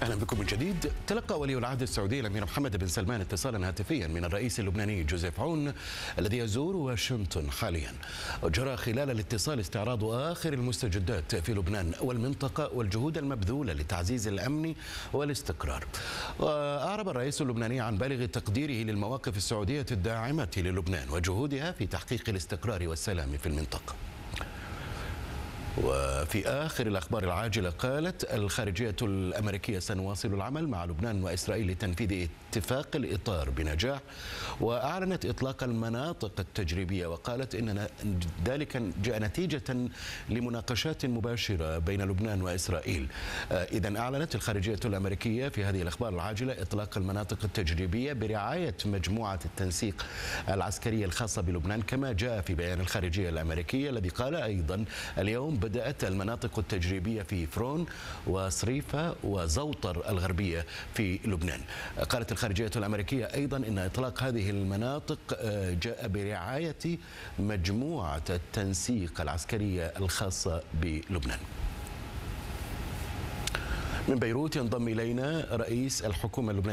أهلا بكم من جديد. تلقى ولي العهد السعودي الأمير محمد بن سلمان اتصالا هاتفيا من الرئيس اللبناني جوزيف عون الذي يزور واشنطن حاليا. جرى خلال الاتصال استعراض آخر المستجدات في لبنان والمنطقة والجهود المبذولة لتعزيز الأمن والاستقرار. وأعرب الرئيس اللبناني عن بالغ تقديره للمواقف السعودية الداعمة للبنان وجهودها في تحقيق الاستقرار والسلام في المنطقة. وفي آخر الأخبار العاجلة، قالت الخارجية الأمريكية: سنواصل العمل مع لبنان وإسرائيل لتنفيذ اتفاق الإطار بنجاح. وأعلنت إطلاق المناطق التجريبية، وقالت إن ذلك جاء نتيجة لمناقشات مباشرة بين لبنان وإسرائيل. إذن أعلنت الخارجية الأمريكية في هذه الأخبار العاجلة إطلاق المناطق التجريبية برعاية مجموعة التنسيق العسكرية الخاصة بلبنان، كما جاء في بيان الخارجية الأمريكية الذي قال أيضا: اليوم بدأت المناطق التجريبية في فرون وصريفة وزوطر الغربية في لبنان. قالت الخارجية الأمريكية أيضا إن إطلاق هذه المناطق جاء برعاية مجموعة التنسيق العسكرية الخاصة بلبنان. من بيروت ينضم إلينا رئيس الحكومة اللبنانية